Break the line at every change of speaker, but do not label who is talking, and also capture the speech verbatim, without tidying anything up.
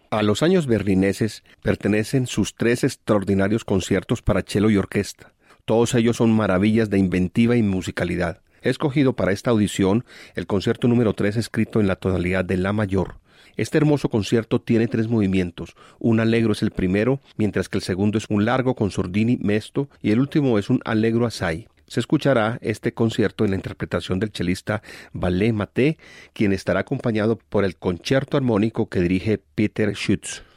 A los años berlineses pertenecen sus tres extraordinarios conciertos para cello y orquesta. Todos ellos son maravillas de inventiva y musicalidad. He escogido para esta audición el concierto número tres escrito en la tonalidad de la mayor. Este hermoso concierto tiene tres movimientos. Un allegro es el primero, mientras que el segundo es un largo con sordini mesto y el último es un allegro assai. Se escuchará este concierto en la interpretación del chelista Valle Maté, quien estará acompañado por el concierto armónico que dirige Peter Schütz.